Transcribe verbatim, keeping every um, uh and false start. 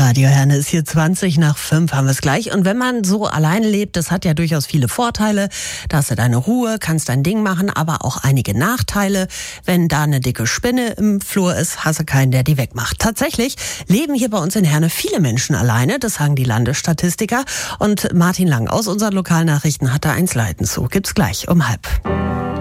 Radio Herne ist hier zwanzig nach fünf, haben wir es gleich. Und wenn man so alleine lebt, das hat ja durchaus viele Vorteile. Da hast du deine Ruhe, kannst dein Ding machen, aber auch einige Nachteile. Wenn da eine dicke Spinne im Flur ist, hast du keinen, der die wegmacht. Tatsächlich leben hier bei uns in Herne viele Menschen alleine, das sagen die Landesstatistiker. Und Martin Lang aus unseren Lokalnachrichten hat da eins leiten zu. Gibt's gleich um halb.